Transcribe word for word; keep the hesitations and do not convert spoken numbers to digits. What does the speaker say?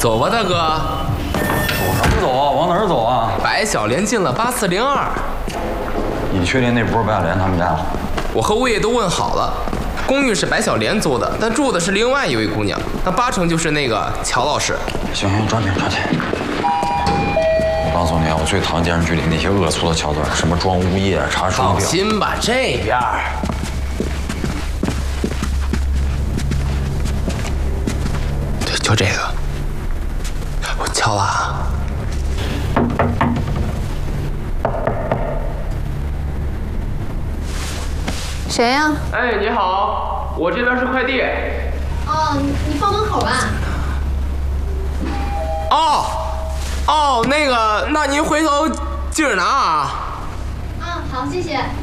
走吧，大哥。 走什么走啊？往哪儿走啊？ 白小莲进了八四零二。 你确定那不是白小莲他们家？ 我和物业都问好了，公寓是白小莲租的，但住的是另外一位姑娘，那八成就是那个乔老师。 行行，抓紧抓紧。我告诉你啊，我最讨厌电视剧里那些恶俗的桥段，什么装物业、查水表。 放心吧，这边。对，就这个。我敲了啊。 谁呀？ 哎，你好，我这边是快递。 哦，你放门口吧。 哦，哦，那个，那您回头记着拿啊。 啊，好，谢谢。